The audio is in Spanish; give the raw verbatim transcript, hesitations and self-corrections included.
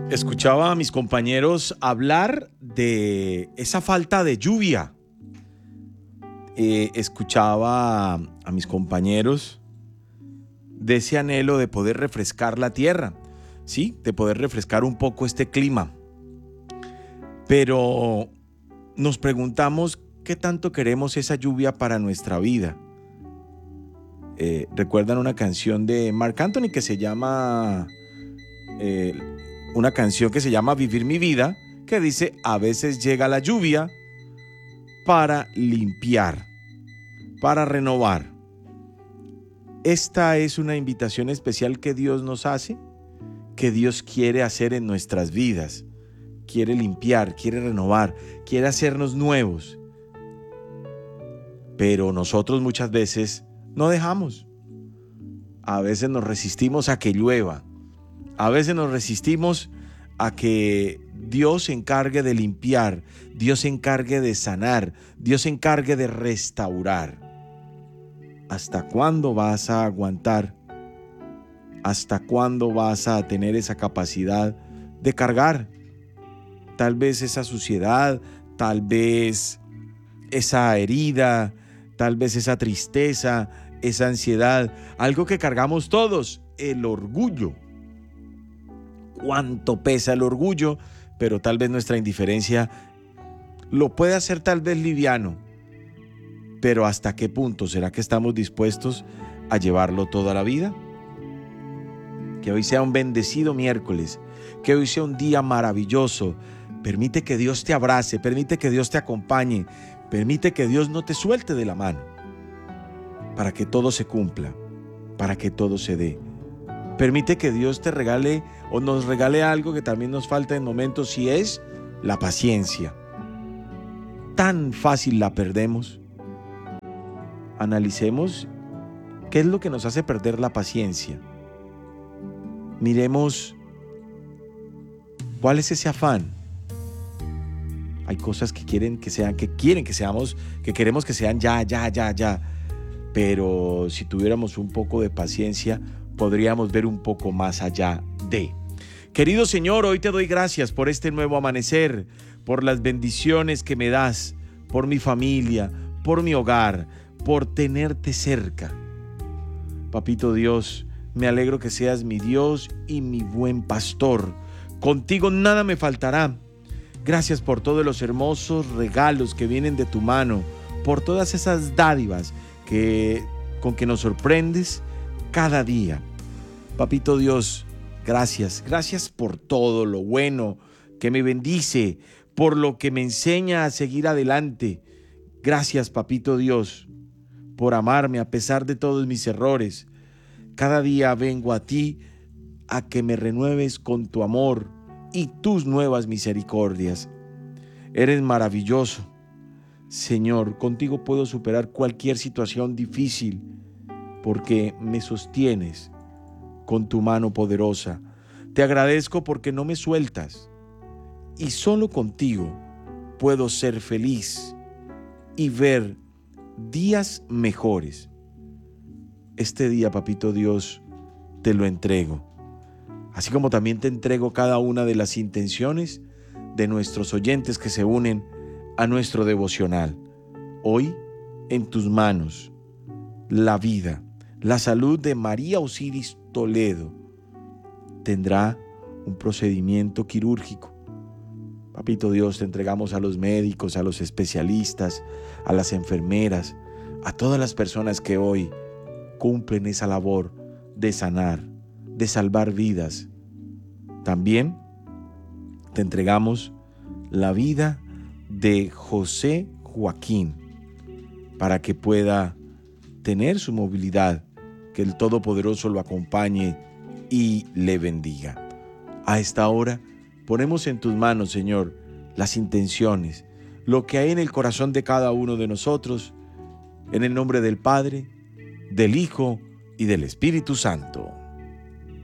Escuchaba a mis compañeros hablar de esa falta de lluvia. Eh, escuchaba a mis compañeros de ese anhelo de poder refrescar la tierra, ¿sí? De poder refrescar un poco este clima. Pero nos preguntamos qué tanto queremos esa lluvia para nuestra vida. Eh, ¿Recuerdan una canción de Marc Anthony que se llama... Eh, una canción que se llama Vivir mi vida, que dice: a veces llega la lluvia para limpiar, para renovar? Esta es una invitación especial que Dios nos hace, que Dios quiere hacer en nuestras vidas. Quiere limpiar, quiere renovar, quiere hacernos nuevos. Pero nosotros muchas veces no dejamos. A veces nos resistimos a que llueva. A veces nos resistimos a que Dios se encargue de limpiar, Dios se encargue de sanar, Dios se encargue de restaurar. ¿Hasta cuándo vas a aguantar? ¿Hasta cuándo vas a tener esa capacidad de cargar? Tal vez esa suciedad, tal vez esa herida, tal vez esa tristeza, esa ansiedad, algo que cargamos todos, el orgullo. Cuánto pesa el orgullo, pero tal vez nuestra indiferencia lo puede hacer tal vez liviano. Pero ¿hasta qué punto será que estamos dispuestos a llevarlo toda la vida? Que hoy sea un bendecido miércoles, que hoy sea un día maravilloso. Permite que Dios te abrace, permite que Dios te acompañe, permite que Dios no te suelte de la mano, para que todo se cumpla, para que todo se dé. Permite que Dios te regale o nos regale algo que también nos falta en momentos, y es la paciencia. Tan fácil la perdemos. Analicemos qué es lo que nos hace perder la paciencia. Miremos cuál es ese afán. Hay cosas que quieren que sean, que quieren que seamos, que queremos que sean ya, ya, ya, ya. Pero si tuviéramos un poco de paciencia, podríamos ver un poco más allá de. Querido Señor, hoy te doy gracias por este nuevo amanecer, por las bendiciones que me das, por mi familia, por mi hogar, por tenerte cerca. Papito Dios, me alegro que seas mi Dios y mi buen pastor. Contigo nada me faltará. Gracias por todos los hermosos regalos que vienen de tu mano, por todas esas dádivas que, con que nos sorprendes cada día. Papito Dios, gracias, gracias por todo lo bueno que me bendice, por lo que me enseña a seguir adelante. Gracias, Papito Dios, por amarme a pesar de todos mis errores. Cada día vengo a ti a que me renueves con tu amor y tus nuevas misericordias. Eres maravilloso. Señor, contigo puedo superar cualquier situación difícil, porque me sostienes con tu mano poderosa. Te agradezco porque no me sueltas, y solo contigo puedo ser feliz y ver días mejores. Este día, Papito Dios, te lo entrego, así como también te entrego cada una de las intenciones de nuestros oyentes que se unen a nuestro devocional. Hoy, en tus manos, la vida, la salud de María Osiris Toledo tendrá un procedimiento quirúrgico. Papito Dios, te entregamos a los médicos, a los especialistas, a las enfermeras, a todas las personas que hoy cumplen esa labor de sanar, de salvar vidas. También te entregamos la vida de José Joaquín, para que pueda tener su movilidad, que el Todopoderoso lo acompañe y le bendiga. A esta hora ponemos en tus manos, Señor, las intenciones, lo que hay en el corazón de cada uno de nosotros, en el nombre del Padre, del Hijo y del Espíritu Santo.